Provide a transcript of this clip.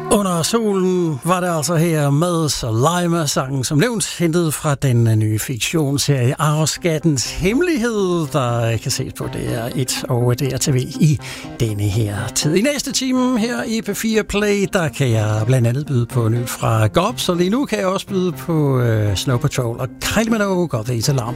Under solen var det altså her med Soleima-sangen, som nævnt, hentet fra den nye fiktionsserie Arveskattens Hemmelighed, der kan ses på DR1 og DRTV i denne her tid. I næste time her i P4 Play, der kan jeg blandt andet byde på nyt fra GOP, så lige nu kan jeg også byde på Snow Patrol og Kylie Minogue og These Alarm